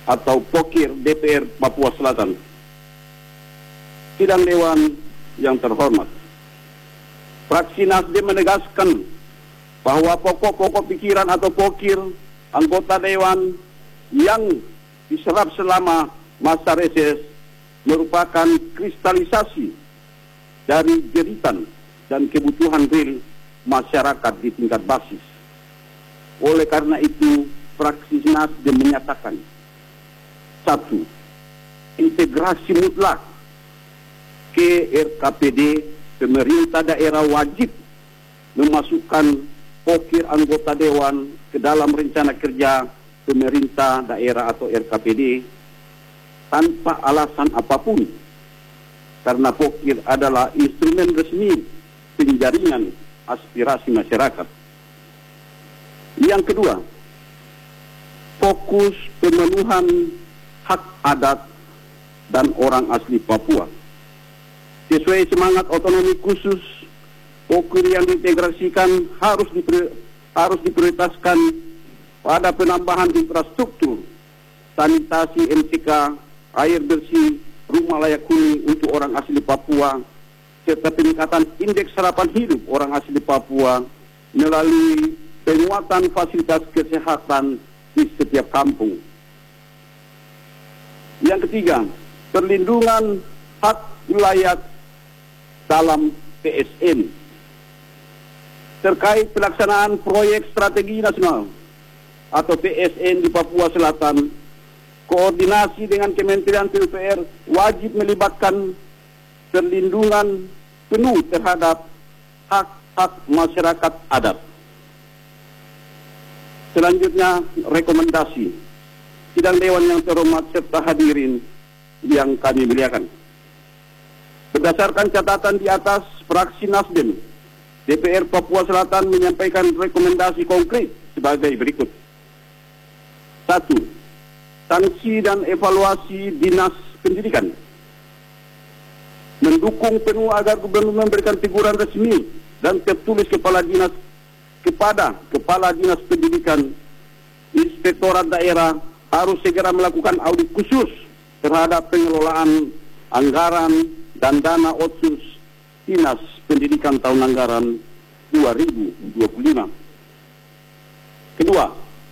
atau Pokir DPR Papua Selatan. Sidang Dewan yang terhormat, fraksi Nasdem menegaskan bahwa pokok-pokok pikiran atau pokir anggota Dewan yang diserap selama masa reses merupakan kristalisasi dari jeritan dan kebutuhan real masyarakat di tingkat basis. Oleh karena itu, fraksi Nasdem menyatakan, 1. Integrasi mutlak ke RKPD, pemerintah daerah wajib memasukkan pokir anggota Dewan ke dalam rencana kerja pemerintah daerah atau RKPD tanpa alasan apapun, karena pokir adalah instrumen resmi penjaringan aspirasi masyarakat. Yang kedua, fokus pemenuhan hak adat dan orang asli Papua. Sesuai semangat otonomi khusus, pokir yang diintegrasikan harus diprioritaskan pada penambahan infrastruktur, sanitasi MCK, air bersih, rumah layak huni untuk orang asli Papua, serta peningkatan indeks harapan hidup orang asli Papua melalui penguatan fasilitas kesehatan di setiap kampung. Yang ketiga, perlindungan hak wilayah dalam PSN. Terkait pelaksanaan proyek strategi nasional atau PSN di Papua Selatan, koordinasi dengan Kementerian PUPR wajib melibatkan perlindungan penuh terhadap hak-hak masyarakat adat. Selanjutnya, rekomendasi. Sidang Dewan yang terhormat serta hadirin yang kami muliakan. Berdasarkan catatan di atas, fraksi Nasdem DPR Papua Selatan menyampaikan rekomendasi konkret sebagai berikut. 1. Sanksi dan evaluasi Dinas Pendidikan. Mendukung penuh agar Gubernur memberikan teguran resmi dan tertulis kepada Kepala Dinas Pendidikan, Inspektorat Daerah harus segera melakukan audit khusus terhadap pengelolaan anggaran dan dana otsus Dinas Pendidikan tahun anggaran 2025. Kedua,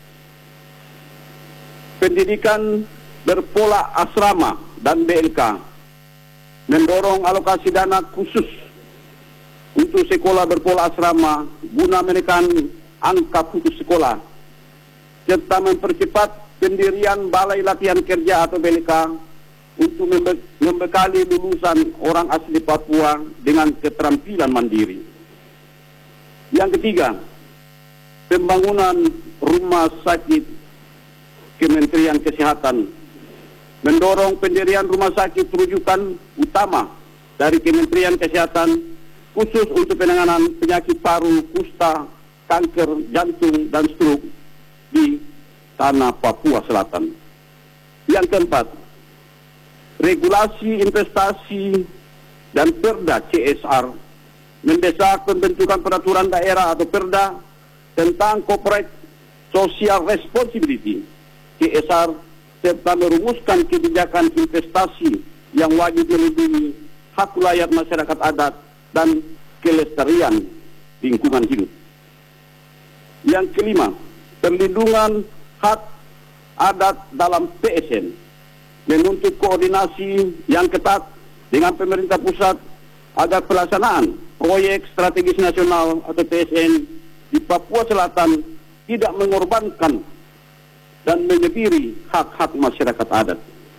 pendidikan berpola asrama dan BLK mendorong alokasi dana khusus untuk sekolah berpola asrama guna menekan angka putus sekolah, serta mempercepat pendirian Balai Latihan Kerja atau BLK untuk membekali lulusan orang asli Papua dengan keterampilan mandiri. Yang ketiga, pembangunan rumah sakit Kementerian Kesehatan, mendorong pendirian rumah sakit rujukan utama dari Kementerian Kesehatan khusus untuk penanganan penyakit paru, kusta, kanker, jantung, dan stroke di tanah Papua Selatan. Yang keempat, regulasi investasi dan Perda CSR, mendesak pembentukan peraturan daerah atau Perda tentang corporate social responsibility CSR, serta merumuskan kebijakan investasi yang wajib melindungi hak wilayah masyarakat adat dan kelestarian lingkungan hidup. Yang kelima, perlindungan hak adat dalam PSN, menuntut koordinasi yang ketat dengan pemerintah pusat agar pelaksanaan proyek strategis nasional atau PSN di Papua Selatan tidak mengorbankan dan menyebiri hak-hak masyarakat adat.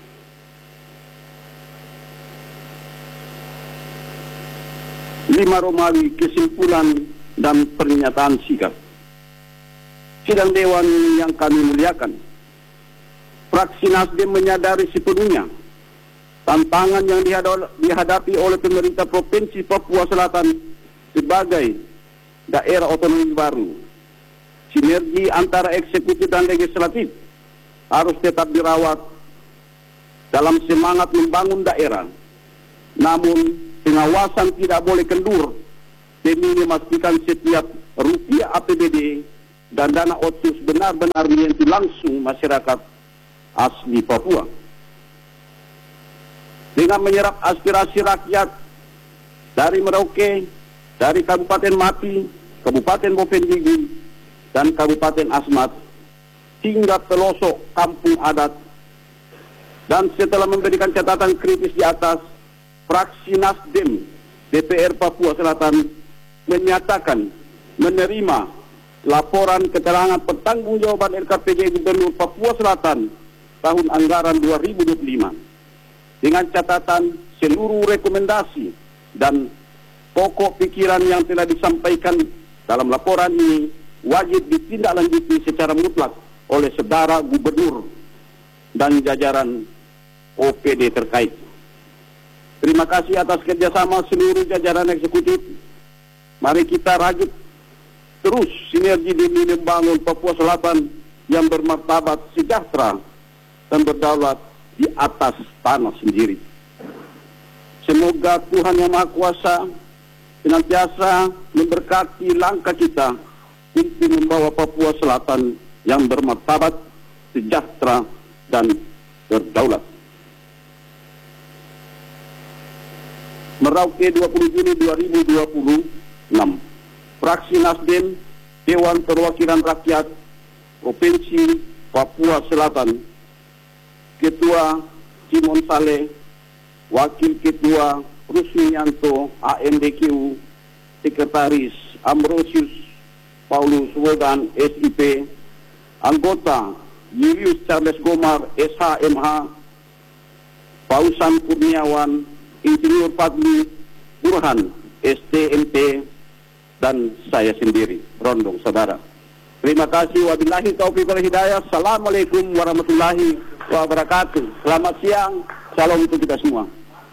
Lima Romawi, kesimpulan dan pernyataan sikap. Sidang Dewan yang kami muliakan, fraksi Nasdem menyadari sepenuhnya tantangan yang dihadapi oleh pemerintah Provinsi Papua Selatan sebagai daerah otonomi baru. Sinergi antara eksekutif dan legislatif harus tetap dirawat dalam semangat membangun daerah. Namun, pengawasan tidak boleh kendur demi memastikan setiap rupiah APBD dan dana otsus benar-benar menyentuh langsung masyarakat asli Papua. Dengan menyerap aspirasi rakyat dari Merauke, dari Kabupaten Mati, Kabupaten Bovendigul, dan Kabupaten Asmat, hingga pelosok kampung adat. Dan setelah memberikan catatan kritis di atas, fraksi Nasdem DPR Papua Selatan menyatakan menerima laporan keterangan pertanggungjawaban LKPJ Gubernur Papua Selatan tahun anggaran 2025 dengan catatan seluruh rekomendasi dan pokok pikiran yang telah disampaikan dalam laporan ini wajib ditindaklanjuti secara mutlak oleh saudara Gubernur dan jajaran OPD terkait. Terima kasih atas kerjasama seluruh jajaran eksekutif. Mari kita rajut terus sinergi demi membangun Papua Selatan yang bermartabat, sejahtera, dan berdaulat di atas tanah sendiri. Semoga Tuhan Yang Maha Kuasa senantiasa memberkati langkah kita untuk membawa Papua Selatan yang bermartabat, sejahtera, dan berdaulat. Merauke 20 Juni 2026, fraksi Nasdem Dewan Perwakilan Rakyat Provinsi Papua Selatan, Ketua Simon Saleh, Wakil Ketua Rusmianto AMDQ, Sekretaris Ambrosius Paulus Wodan SIP, anggota Julius Charles Gomar SHMH, Pausan Kurniawan, Insinyur Fadli Burhan STMP, dan saya sendiri, Rondong Saudara. Terima kasih. Wabillahi taufiq wal hidayah. Assalamualaikum warahmatullahi wabarakatuh. Selamat siang. Salam untuk kita semua.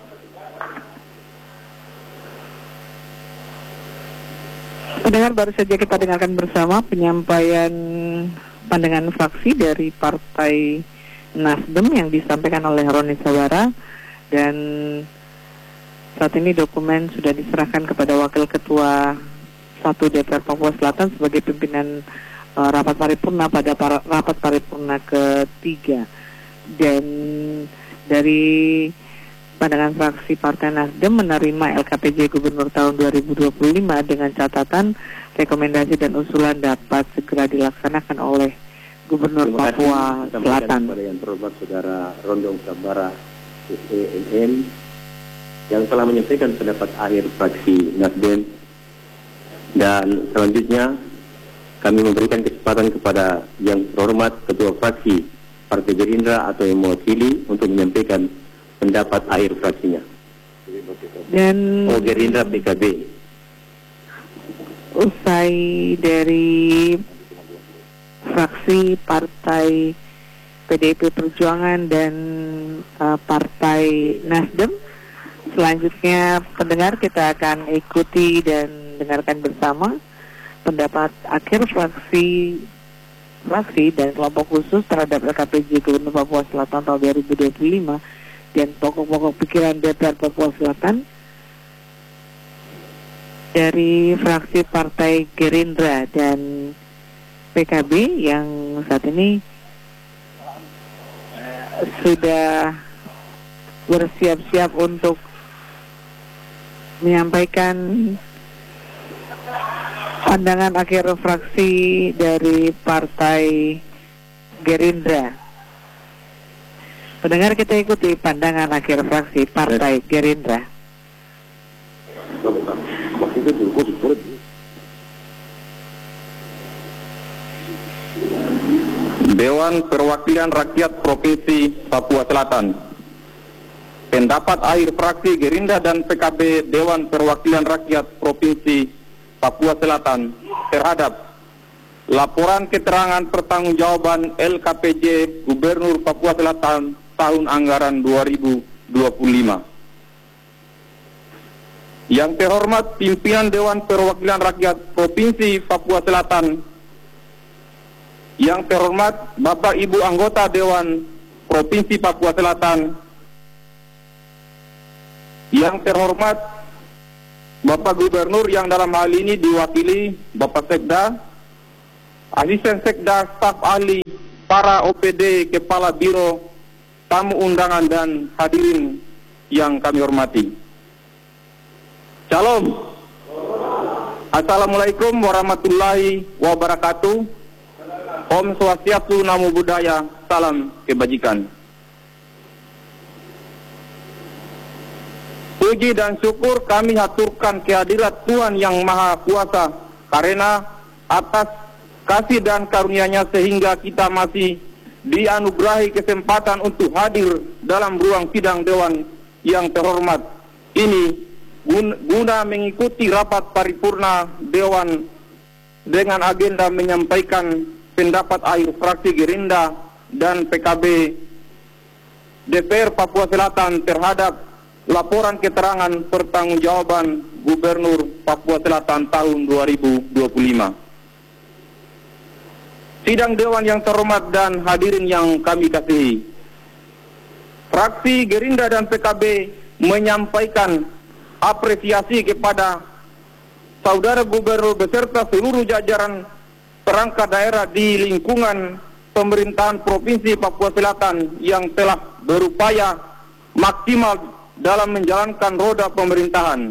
Pendengar, baru saja kita dengarkan bersama penyampaian pandangan fraksi dari Partai Nasdem yang disampaikan oleh Roni Sawara, dan saat ini dokumen sudah diserahkan kepada Wakil Ketua 1 DPR Papua Selatan sebagai pimpinan rapat paripurna pada rapat paripurna ketiga. Dan dari pandangan fraksi Partai Nasdem menerima LKPJ Gubernur tahun 2025 dengan catatan rekomendasi dan usulan dapat segera dilaksanakan oleh Gubernur Papua Selatan. Kepada yang terhormat Saudara Rondong Sabara SENM yang telah menyampaikan pendapat akhir fraksi Nasdem, dan selanjutnya kami memberikan kesempatan kepada yang terhormat Ketua Fraksi Partai Gerindra atau yang mewakili untuk menyampaikan pendapat akhir fraksinya. Dan Gerindra PKB. Usai dari fraksi Partai PDIP Perjuangan dan Partai Nasdem, selanjutnya pendengar kita akan ikuti dan dengarkan bersama pendapat akhir fraksi dan kelompok khusus terhadap LKPJ Gubernur Papua Selatan tahun 2025 dan pokok-pokok pikiran DPR Papua Selatan dari fraksi Partai Gerindra dan PKB yang saat ini sudah bersiap-siap untuk menyampaikan pandangan akhir fraksi dari Partai Gerindra. Pendengar, kita ikuti pandangan akhir fraksi Partai Gerindra. Dewan Perwakilan Rakyat Provinsi Papua Selatan. Pendapat akhir fraksi Gerindra dan PKB Dewan Perwakilan Rakyat Provinsi Papua Selatan terhadap laporan keterangan pertanggungjawaban LKPJ Gubernur Papua Selatan tahun anggaran 2025. Yang terhormat pimpinan Dewan Perwakilan Rakyat Provinsi Papua Selatan, yang terhormat Bapak Ibu anggota Dewan Provinsi Papua Selatan, yang terhormat Bapak Gubernur yang dalam hal ini diwakili Bapak Sekda, Asisten Sekda, staf ahli para OPD, Kepala Biro, tamu undangan dan hadirin yang kami hormati. Shalom. Assalamualaikum warahmatullahi wabarakatuh. Om Swastiastu, Namo Buddhaya, salam kebajikan. Puji dan syukur kami haturkan kehadirat Tuhan Yang Maha Kuasa, karena atas kasih dan karunia-Nya sehingga kita masih dianugerahi kesempatan untuk hadir dalam ruang sidang Dewan yang terhormat ini guna mengikuti rapat paripurna Dewan dengan agenda menyampaikan pendapat akhir fraksi Gerindra dan PKB DPR Papua Selatan terhadap laporan keterangan pertanggungjawaban Gubernur Papua Selatan tahun 2025. Sidang Dewan yang terhormat dan hadirin yang kami kasihi, fraksi Gerindra dan PKB menyampaikan apresiasi kepada Saudara Gubernur beserta seluruh jajaran perangkat daerah di lingkungan pemerintahan Provinsi Papua Selatan yang telah berupaya maksimal dalam menjalankan roda pemerintahan.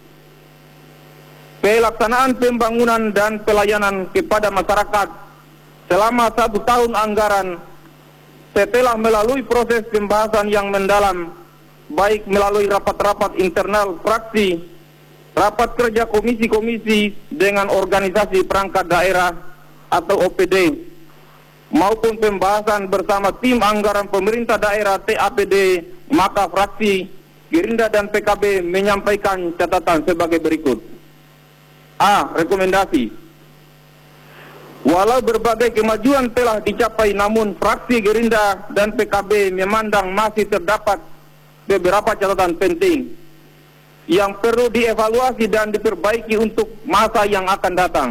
Pelaksanaan pembangunan dan pelayanan kepada masyarakat selama 1 tahun anggaran setelah melalui proses pembahasan yang mendalam, baik melalui rapat-rapat internal fraksi, rapat kerja komisi-komisi dengan organisasi perangkat daerah atau OPD, maupun pembahasan bersama tim anggaran pemerintah daerah TAPD, maka fraksi Gerindra dan PKB menyampaikan catatan sebagai berikut. A. Rekomendasi. Walau berbagai kemajuan telah dicapai, namun fraksi Gerindra dan PKB memandang masih terdapat beberapa catatan penting yang perlu dievaluasi dan diperbaiki untuk masa yang akan datang.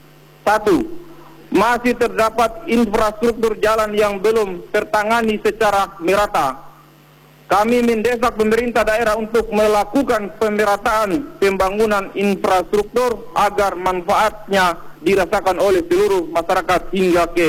1. Masih terdapat infrastruktur jalan yang belum tertangani secara merata. Kami mendesak pemerintah daerah untuk melakukan pemerataan pembangunan infrastruktur agar manfaatnya dirasakan oleh seluruh masyarakat hingga ke